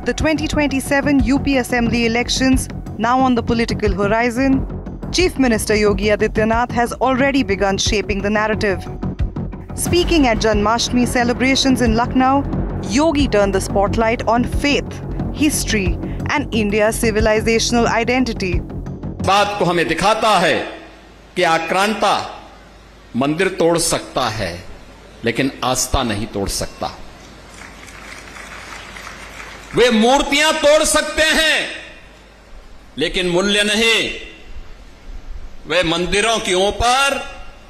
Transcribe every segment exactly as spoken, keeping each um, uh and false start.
the twenty twenty-seven U P Assembly elections now on the political horizon, Chief Minister Yogi Adityanath has already begun shaping the narrative. Speaking at Janmashtami celebrations in Lucknow, Yogi turned the spotlight on faith, history and India's civilizational identity. बात को हमें दिखाता है कि आक्रांता मंदिर तोड़ सकता है, लेकिन आस्था नहीं तोड़ सकता। वे मूर्तियां तोड़ सकते हैं, लेकिन मूल्य नहीं। वे मंदिरों के ऊपर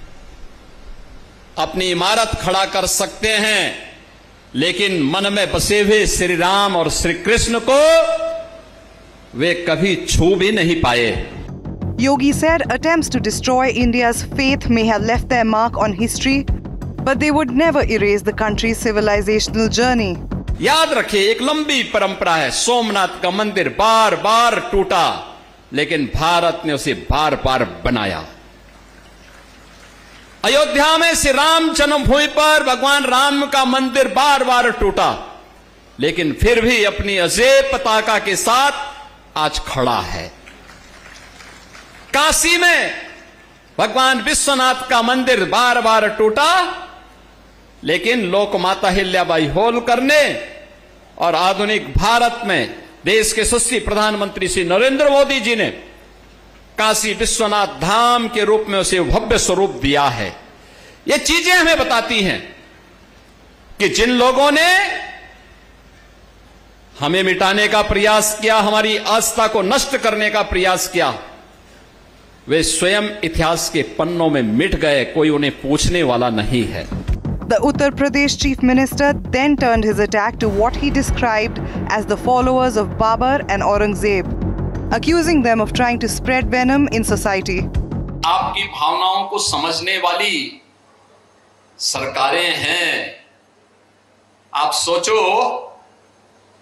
अपनी इमारत खड़ा कर सकते हैं, लेकिन मन में बसे हुए श्री राम और श्री कृष्ण को वे कभी छू भी नहीं पाए। Yogi said attempts to destroy India's faith may have left their mark on history, but they would never erase the country's civilizational journey. याद रखिए, एक लंबी परंपरा है। सोमनाथ का मंदिर बार बार टूटा, लेकिन भारत ने उसे बार बार बनाया। अयोध्या में श्री राम जन्मभूमि पर भगवान राम का मंदिर बार बार टूटा, लेकिन फिर भी अपनी अजेय पताका के साथ आज खड़ा है। काशी में भगवान विश्वनाथ का मंदिर बार बार टूटा, लेकिन लोकमाता अहिल्याबाई होलकर ने और आधुनिक भारत में देश के यशस्वी प्रधानमंत्री श्री नरेंद्र मोदी जी ने काशी विश्वनाथ धाम के रूप में उसे भव्य स्वरूप दिया है। ये चीजें हमें बताती हैं कि जिन लोगों ने हमें मिटाने का प्रयास किया, हमारी आस्था को नष्ट करने का प्रयास किया, वे स्वयं इतिहास के पन्नों में मिट गए। कोई उन्हें पूछने वाला नहीं है। The Uttar Pradesh Chief Minister then turned his attack to what he described as the followers of Babur and Aurangzeb, accusing them of trying to spread venom in society. आपकी भावनाओं को समझने वाली सरकारें हैं। आप सोचो